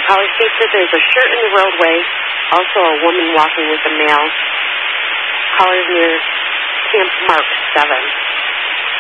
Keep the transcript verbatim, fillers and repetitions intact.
caller states that there's a shirt in the roadway, also a woman walking with a male. Callers near Camp Mark seven.